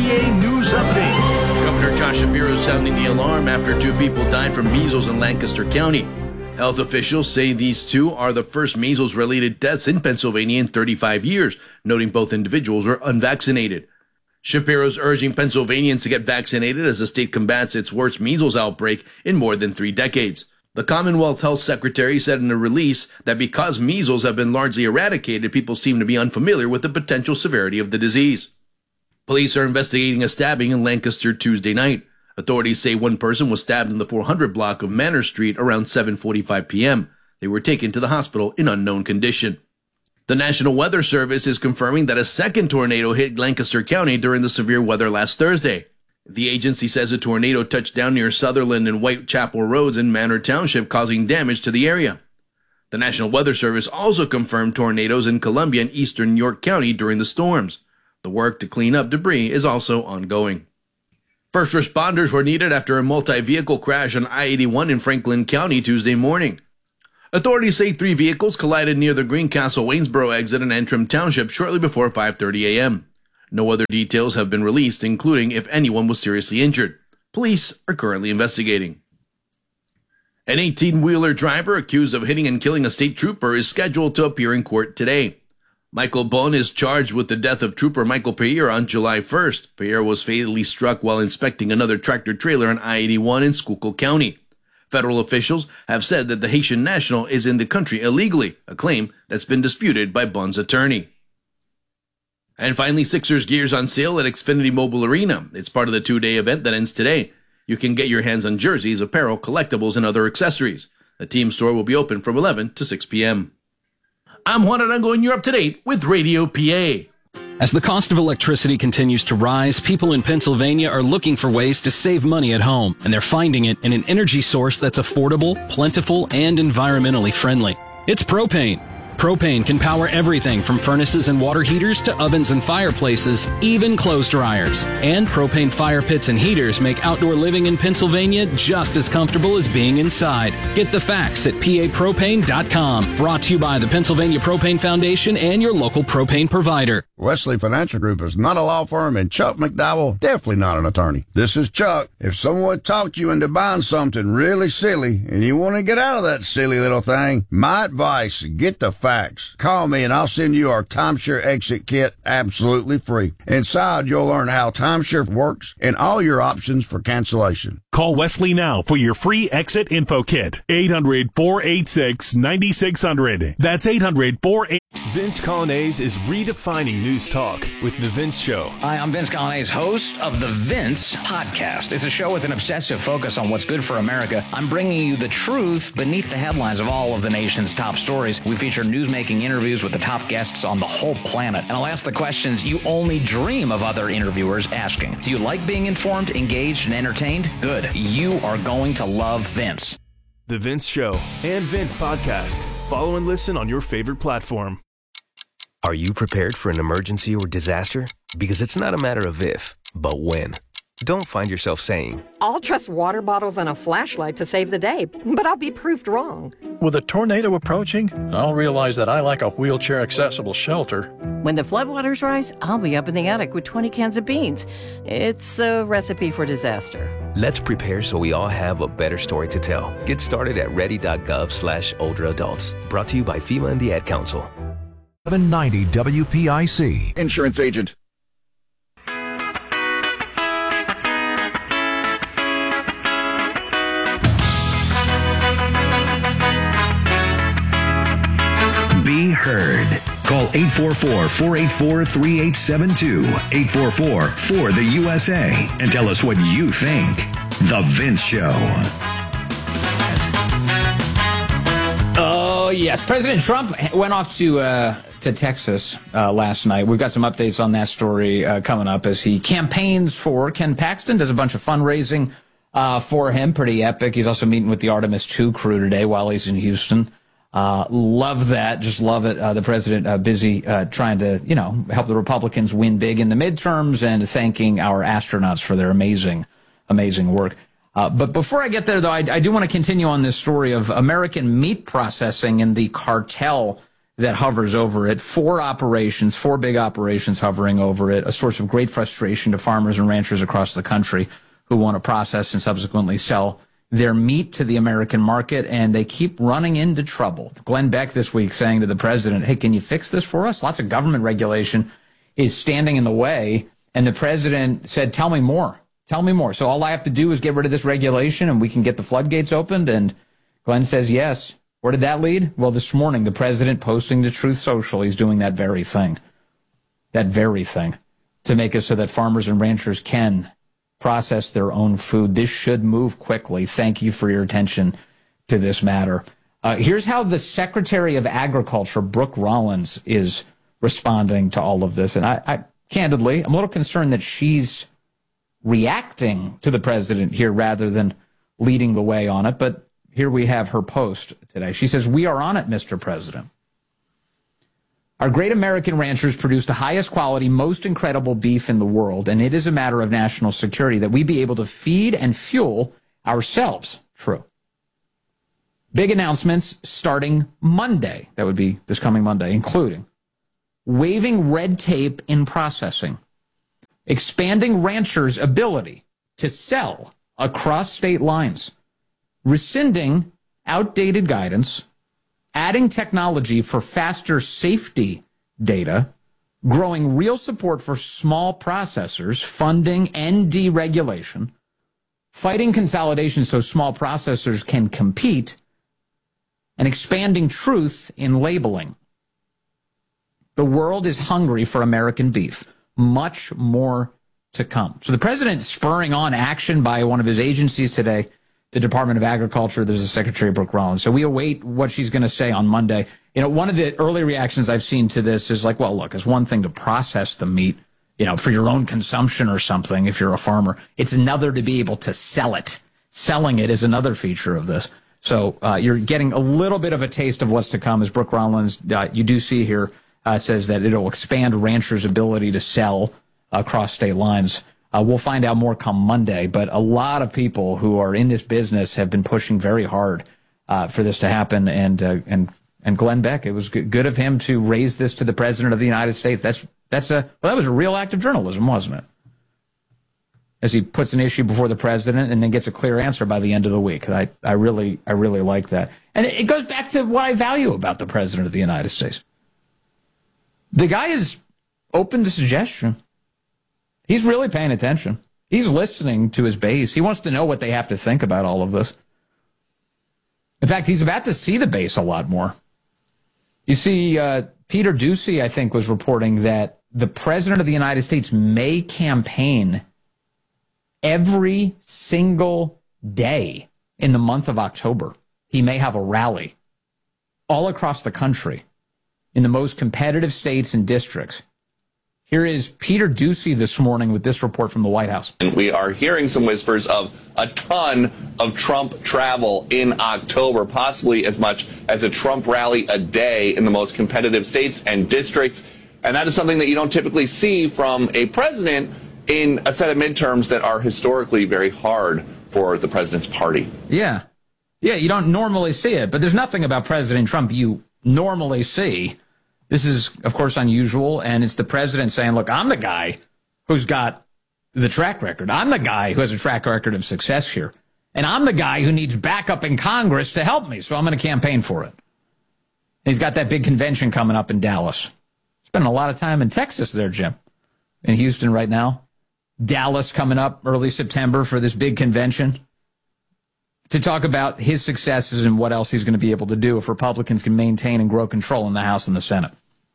PA News Update. Governor Josh Shapiro sounding the alarm after 2 people died from measles in Lancaster County. Health officials say these 2 are the first measles-related deaths in Pennsylvania in 35 years, noting both individuals were unvaccinated. Shapiro's urging Pennsylvanians to get vaccinated as the state combats its worst measles outbreak in more than 3 decades. The Commonwealth Health Secretary said in a release that because measles have been largely eradicated, people seem to be unfamiliar with the potential severity of the disease. Police are investigating a stabbing in Lancaster Tuesday night. Authorities say one person was stabbed in the 400 block of Manor Street around 7:45 p.m. They were taken to the hospital in unknown condition. The National Weather Service is confirming that a second tornado hit Lancaster County during the severe weather last Thursday. The agency says a tornado touched down near Sutherland and Whitechapel Roads in Manor Township, causing damage to the area. The National Weather Service also confirmed tornadoes in Columbia and eastern York County during the storms. The work to clean up debris is also ongoing. First responders were needed after a multi-vehicle crash on I-81 in Franklin County Tuesday morning. Authorities say 3 vehicles collided near the Greencastle-Waynesboro exit in Antrim Township shortly before 5:30 a.m. No other details have been released, including if anyone was seriously injured. Police are currently investigating. An 18-wheeler driver accused of hitting and killing a state trooper is scheduled to appear in court today. Michael Bone is charged with the death of Trooper Michael Pereira on July 1st. Pereira was fatally struck while inspecting another tractor-trailer on I-81 in Schuylkill County. Federal officials have said that the Haitian national is in the country illegally, a claim that's been disputed by Bone's attorney. And finally, Sixers gear's on sale at Xfinity Mobile Arena. It's part of the 2-day event that ends today. You can get your hands on jerseys, apparel, collectibles, and other accessories. The team store will be open from 11 to 6 p.m. I'm Juan Arango, and you're up to date with Radio PA. As the cost of electricity continues to rise, people in Pennsylvania are looking for ways to save money at home, and they're finding it in an energy source that's affordable, plentiful, and environmentally friendly. It's propane. Propane can power everything from furnaces and water heaters to ovens and fireplaces, even clothes dryers. And propane fire pits and heaters make outdoor living in Pennsylvania just as comfortable as being inside. Get the facts at papropane.com. Brought to you by the Pennsylvania Propane Foundation and your local propane provider. Wesley Financial Group is not a law firm, and Chuck McDowell definitely not an attorney. This is Chuck. If someone talked you into buying something really silly and you want to get out of that silly little thing, my advice, get the facts. Call me and I'll send you our timeshare exit kit absolutely free. Inside, you'll learn how timeshare works and all your options for cancellation. Call Wesley now for your free exit info kit. 800-486-9600. That's 800-486. Vince Colonnese is redefining news talk with The Vince Show. Hi, I'm Vince Colonnese, host of The Vince Podcast. It's a show with an obsessive focus on what's good for America. I'm bringing you the truth beneath the headlines of all of the nation's top stories. We feature newsmaking interviews with the top guests on the whole planet. And I'll ask the questions you only dream of other interviewers asking. Do you like being informed, engaged, and entertained? Good. You are going to love Vince. The Vince Show and Vince Podcast. Follow and listen on your favorite platform. Are you prepared for an emergency or disaster? Because it's not a matter of if, but when. Don't find yourself saying, I'll trust water bottles and a flashlight to save the day, but I'll be proved wrong. With a tornado approaching, I'll realize that I like a wheelchair-accessible shelter. When the floodwaters rise, I'll be up in the attic with 20 cans of beans. It's a recipe for disaster. Let's prepare so we all have a better story to tell. Get started at ready.gov/older adults. Brought to you by FEMA and the Ad Council. 790 WPIC. Insurance agent. Be heard. Call 844-484-3872, 844-4-the-USA, and tell us what you think. The Vince Show. Oh, yes. President Trump went off to Texas last night. We've got some updates on that story coming up as he campaigns for Ken Paxton, does a bunch of fundraising for him. Pretty epic. He's also meeting with the Artemis II crew today while he's in Houston. Love that. Just love it. The president busy trying to, help the Republicans win big in the midterms and thanking our astronauts for their amazing work. But before I get there, though, I do want to continue on this story of American meat processing and the cartel that hovers over it. 4 big operations hovering over it, a source of great frustration to farmers and ranchers across the country who want to process and subsequently sell their meat to the American market, and they keep running into trouble. Glenn Beck this week saying to the president, hey, can you fix this for us? Lots of government regulation is standing in the way, and the president said, tell me more. Tell me more. So all I have to do is get rid of this regulation and we can get the floodgates opened, and Glenn says yes. Where did that lead? Well, this morning, the president posting to Truth Social, he's doing that very thing, to make it so that farmers and ranchers can process their own food. This should move quickly. Thank you for your attention to this matter. Here's how the Secretary of Agriculture, Brooke Rollins, is responding to all of this. And I candidly, I'm a little concerned that she's reacting to the president here rather than leading the way on it. But here we have her post today. She says, we are on it, Mr. President. Our great American ranchers produce the highest quality, most incredible beef in the world, and it is a matter of national security that we be able to feed and fuel ourselves. True. Big announcements starting Monday. That would be this coming Monday, including waiving red tape in processing, expanding ranchers' ability to sell across state lines, rescinding outdated guidance, adding technology for faster safety data, growing real support for small processors, funding and deregulation, fighting consolidation so small processors can compete, and expanding truth in labeling. The world is hungry for American beef. Much more to come. So the president's spurring on action by one of his agencies today, the Department of Agriculture. There's a Secretary, Brooke Rollins. So we await what she's going to say on Monday. You know, one of the early reactions I've seen to this is like, well, look, it's one thing to process the meat, you know, for your own consumption or something if you're a farmer. It's another to be able to sell it. Selling it is another feature of this. So you're getting a little bit of a taste of what's to come, as Brooke Rollins, you do see here, says that it'll expand ranchers' ability to sell across state lines. We'll find out more come Monday, but a lot of people who are in this business have been pushing very hard for this to happen. And Glenn Beck, it was good of him to raise this to the President of the United States. That was a real act of journalism, wasn't it? As he puts an issue before the president and then gets a clear answer by the end of the week. I really like that. And it goes back to what I value about the President of the United States. The guy is open to suggestion. He's really paying attention. He's listening to his base. He wants to know what they have to think about all of this. In fact, he's about to see the base a lot more. You see, Peter Doocy, I think, was reporting that the President of the United States may campaign every single day in the month of October. He may have a rally all across the country in the most competitive states and districts. Here is Peter Doocy this morning with this report from the White House. We are hearing some whispers of a ton of Trump travel in October, possibly as much as a Trump rally a day in the most competitive states and districts. And that is something that you don't typically see from a president in a set of midterms that are historically very hard for the president's party. Yeah, you don't normally see it, but there's nothing about President Trump you normally see. This is, of course, unusual, and it's the president saying, look, I'm the guy who's got the track record. I'm the guy who has a track record of success here, and I'm the guy who needs backup in Congress to help me, so I'm going to campaign for it. And he's got that big convention coming up in Dallas. Spending a lot of time in Texas there, Jim, in Houston right now. Dallas coming up early September for this big convention to talk about his successes and what else he's going to be able to do if Republicans can maintain and grow control in the House and the Senate.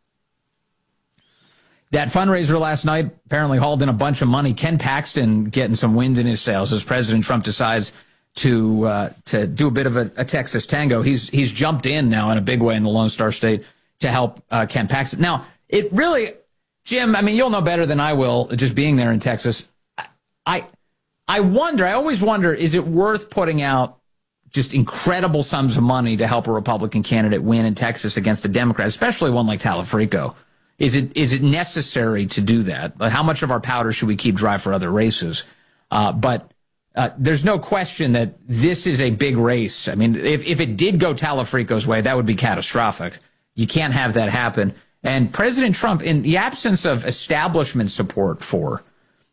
That fundraiser last night apparently hauled in a bunch of money. Ken Paxton getting some wind in his sails as President Trump decides to do a bit of a Texas tango. He's jumped in now in a big way in the Lone Star State to help Ken Paxton. Now, it really, Jim, I mean, you'll know better than I will, just being there in Texas. I always wonder, is it worth putting out just incredible sums of money to help a Republican candidate win in Texas against a Democrat, especially one like Talafrico? Is it necessary to do that? How much of our powder should we keep dry for other races? But there's no question that this is a big race. I mean, if it did go Talafrico's way, that would be catastrophic. You can't have that happen. And President Trump, in the absence of establishment support for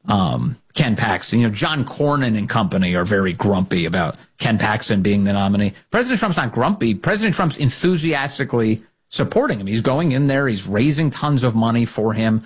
Ken Paxton, John Cornyn and company are very grumpy about Ken Paxton being the nominee. President Trump's not grumpy. President Trump's enthusiastically supporting him. He's going in there. He's raising tons of money for him.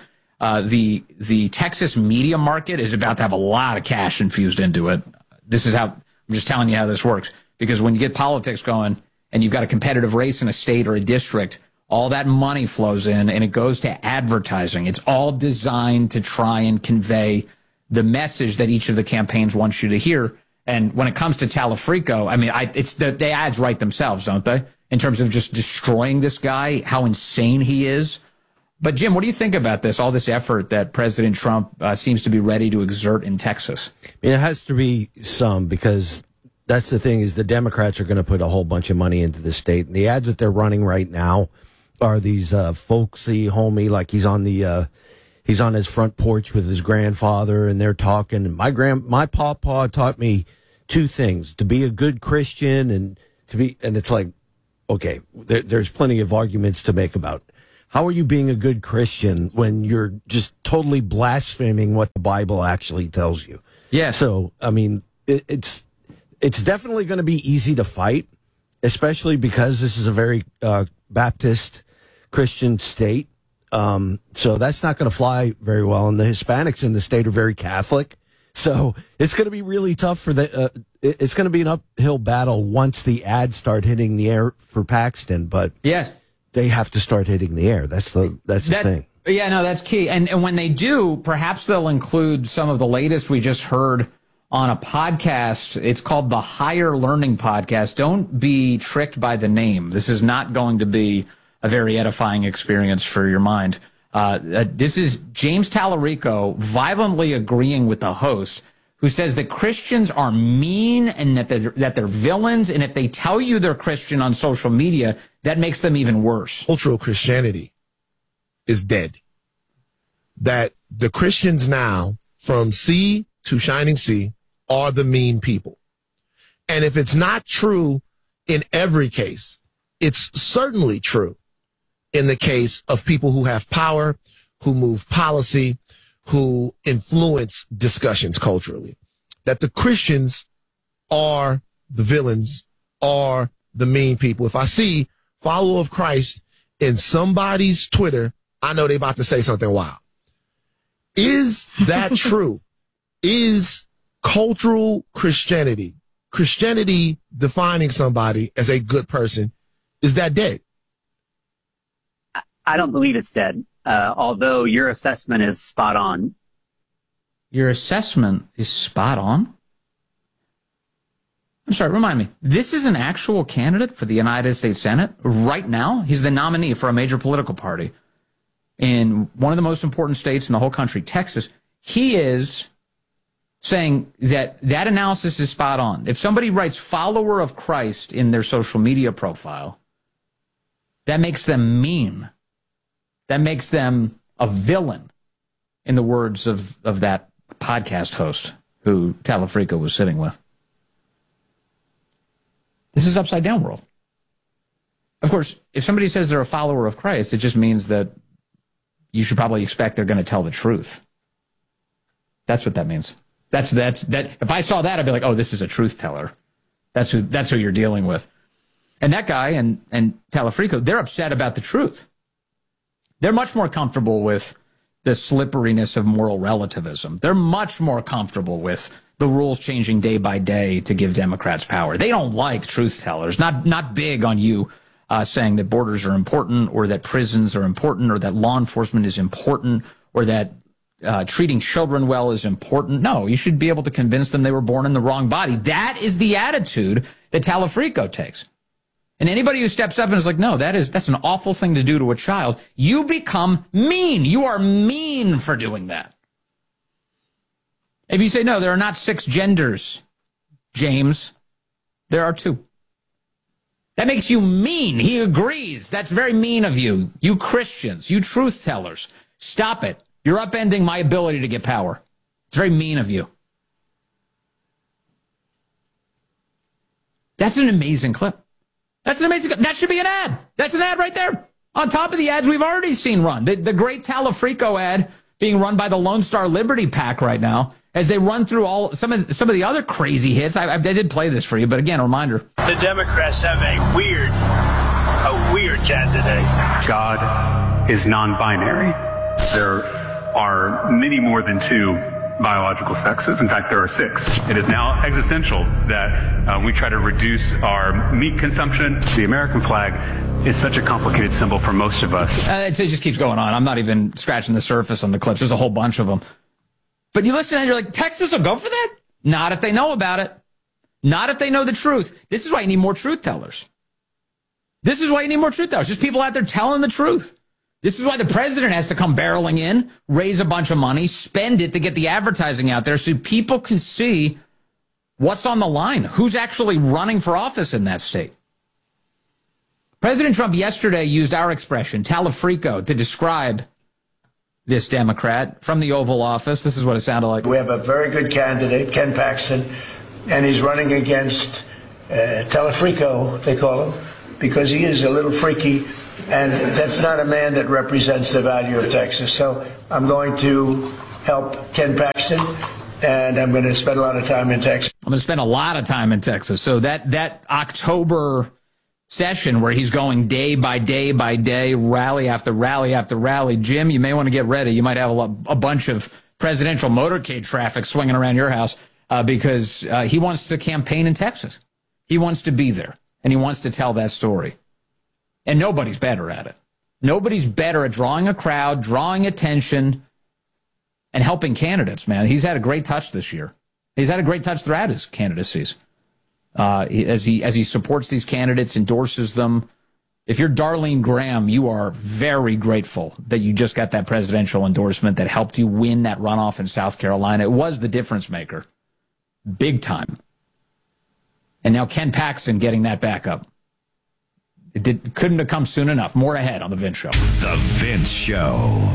The Texas media market is about to have a lot of cash infused into it. This is how, I'm just telling you how this works. Because when you get politics going and you've got a competitive race in a state or a district, all that money flows in and it goes to advertising. It's all designed to try and convey the message that each of the campaigns wants you to hear. And when it comes to Talafrico, I mean, it's the ads write themselves, don't they? In terms of just destroying this guy, how insane he is. But Jim, what do you think about this? All this effort that President Trump seems to be ready to exert in Texas. I mean, it has to be some, because that's the thing, is the Democrats are going to put a whole bunch of money into the state. And the ads that they're running right now are these folksy, homey, like he's on his front porch with his grandfather and they're talking. My papa taught me two things: to be a good Christian and it's like, okay, there's plenty of arguments to make about how are you being a good Christian when you're just totally blaspheming what the Bible actually tells you. Yeah. So, I mean, it's definitely going to be easy to fight, especially because this is a very Baptist Christian state. So that's not going to fly very well. And the Hispanics in the state are very Catholic. So it's going to be really tough for it's going to be an uphill battle once the ads start hitting the air for Paxton. But yes, they have to start hitting the air. That's the thing. Yeah, no, that's key. And when they do, perhaps they'll include some of the latest we just heard on a podcast. It's called the Higher Learning Podcast. Don't be tricked by the name. This is not going to be a very edifying experience for your mind. This is James Talarico violently agreeing with the host, who says that Christians are mean and that they're villains, and if they tell you they're Christian on social media, that makes them even worse. Cultural Christianity is dead. That the Christians now, from sea to shining sea, are the mean people. And if it's not true in every case, it's certainly true in the case of people who have power, who move policy, who influence discussions culturally. That the Christians are the villains, are the mean people. If I see follower of Christ in somebody's Twitter, I know they're about to say something wild. Is that true? Is cultural Christianity defining somebody as a good person, is that dead? I don't believe it's dead, although your assessment is spot on. Your assessment is spot on? I'm sorry, remind me. This is an actual candidate for the United States Senate right now? He's the nominee for a major political party in one of the most important states in the whole country, Texas. He is saying that analysis is spot on. If somebody writes follower of Christ in their social media profile, that makes them mean. That makes them a villain, in the words of that podcast host who Talafrico was sitting with. This is upside down world. Of course, if somebody says they're a follower of Christ, it just means that you should probably expect they're going to tell the truth. That's what that means. That. If I saw that, I'd be like, oh, this is a truth teller. That's who you're dealing with. And that guy and Talafrico, they're upset about the truth. They're much more comfortable with the slipperiness of moral relativism. They're much more comfortable with the rules changing day by day to give Democrats power. They don't like truth tellers. Not big on you saying that borders are important, or that prisons are important, or that law enforcement is important, or that treating children well is important. No, you should be able to convince them they were born in the wrong body. That is the attitude that Talafrico takes. And anybody who steps up and is like, no, that's an awful thing to do to a child, you become mean. You are mean for doing that. If you say, no, there are not 6 genders, James, there are 2. That makes you mean. He agrees. That's very mean of you. You Christians, you truth tellers, stop it. You're upending my ability to get power. It's very mean of you. That's an amazing clip. That should be an ad. That's an ad right there. On top of the ads we've already seen run. The great Talafrico ad being run by the Lone Star Liberty PAC right now, as they run through some of the other crazy hits. I did play this for you, but again, a reminder. The Democrats have a weird candidate. God is non-binary. There are many more than two biological sexes. In fact, there are 6. It is now existential that we try to reduce our meat consumption. The American flag is such a complicated symbol for most of us. It just keeps going on. I'm not even scratching the surface on the clips. There's a whole bunch of them. But you listen and you're like, Texas will go for that? Not if they know about it. Not if they know the truth. This is why you need more truth tellers. This is why you need more truth tellers. Just people out there telling the truth. This is why the president has to come barreling in, raise a bunch of money, spend it to get the advertising out there so people can see what's on the line, who's actually running for office in that state. President Trump yesterday used our expression, Talafrico, to describe this Democrat from the Oval Office. This is what it sounded like. We have a very good candidate, Ken Paxton, and he's running against Talafrico, they call him, because he is a little freaky. And that's not a man that represents the value of Texas. So I'm going to help Ken Paxton, and I'm going to spend a lot of time in Texas. I'm going to spend a lot of time in Texas. So that October session where he's going day by day by day, rally after rally after rally, Jim, you may want to get ready. You might have a bunch of presidential motorcade traffic swinging around your house because he wants to campaign in Texas. He wants to be there, and he wants to tell that story. And nobody's better at it. Nobody's better at drawing a crowd, drawing attention, and helping candidates, man. He's had a great touch this year. He's had a great touch throughout his candidacies. As he supports these candidates, endorses them. If you're Darlene Graham, you are very grateful that you just got that presidential endorsement that helped you win that runoff in South Carolina. It was the difference maker. Big time. And now Ken Paxton getting that back up. Couldn't have come soon enough. More ahead on The Vince Show. The Vince Show.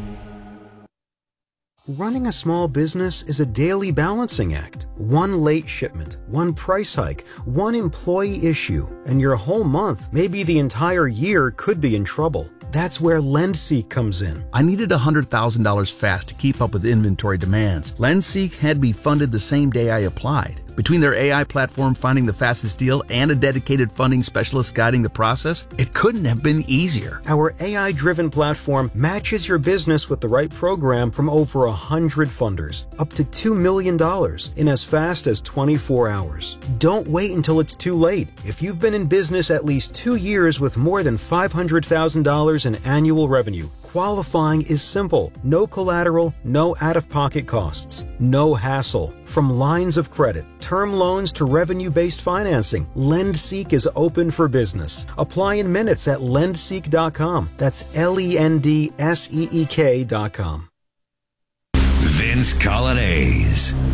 Running a small business is a daily balancing act. One late shipment, one price hike, one employee issue, and your whole month, maybe the entire year, could be in trouble. That's where LendSeek comes in. I needed $100,000 fast to keep up with inventory demands. LendSeek had me funded the same day I applied. Between their AI platform finding the fastest deal and a dedicated funding specialist guiding the process, it couldn't have been easier. Our AI-driven platform matches your business with the right program from over 100 funders, up to $2 million in as fast as 24 hours. Don't wait until it's too late. If you've been in business at least 2 years with more than $500,000 in annual revenue, qualifying is simple. No collateral, no out-of-pocket costs, no hassle. From lines of credit, term loans to revenue-based financing, LendSeek is open for business. Apply in minutes at lendseek.com. That's LENDSEEK.com. Vince Colonnese.